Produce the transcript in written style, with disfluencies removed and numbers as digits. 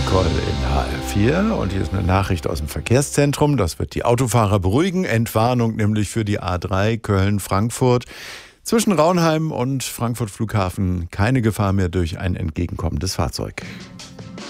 Nicole in HR4 und hier ist eine Nachricht aus dem Verkehrszentrum. Das wird die Autofahrer beruhigen. Entwarnung nämlich für die A3 Köln-Frankfurt. Zwischen Raunheim und Frankfurt Flughafen keine Gefahr mehr durch ein entgegenkommendes Fahrzeug.